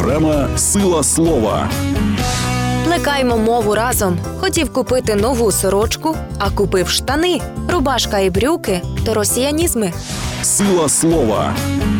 Програма «Сила слова». Плекаймо мову разом. Хотів купити нову сорочку, а купив штани. Рубашка і брюки – то росіянізми. «Сила слова».